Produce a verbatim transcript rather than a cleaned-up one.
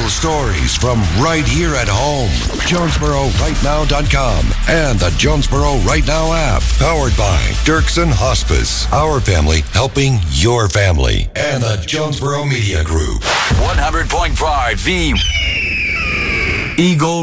Real stories from right here at home. Jonesboro Right Now dot com and the Jonesboro Right Now app. Powered by Dirksen Hospice. Our family helping your family. And the Jonesboro Media Group. one hundred point five The Eagle